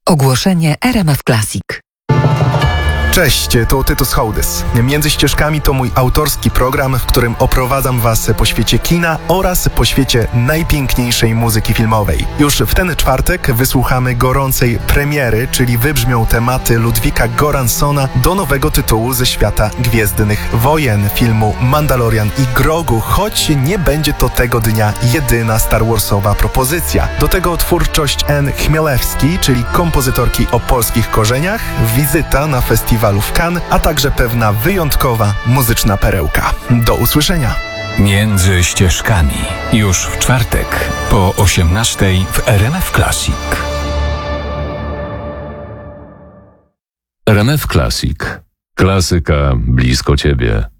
Ogłoszenie RMF Classic. Cześć, to Tytus Hołdys. Między ścieżkami to mój autorski program, w którym oprowadzam Was po świecie kina oraz po świecie najpiękniejszej muzyki filmowej. Już w ten czwartek wysłuchamy gorącej premiery, czyli wybrzmią tematy Ludwika Göranssona do nowego tytułu ze świata Gwiezdnych Wojen, filmu Mandalorian i Grogu, choć nie będzie to tego dnia jedyna Star Warsowa propozycja. Do tego twórczość Anne Chmielewski, czyli kompozytorki o polskich korzeniach, wizyta na festiwalu w Cannes, a także pewna wyjątkowa muzyczna perełka. Do usłyszenia. Między ścieżkami. Już w czwartek po 18:00 w RMF Classic. RMF Classic. Klasyka blisko Ciebie.